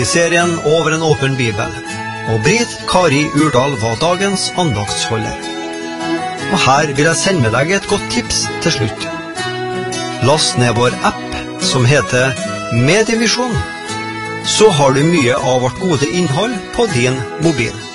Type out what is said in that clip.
I serien Over en åpen bibel, og Britt Kari Urdal var dagens andaktsholder. Og her vil jeg sende med deg et godt tips til slutt. Last ned vår app som heter Medievisjon, så har du mye av vårt gode innhold på din mobil.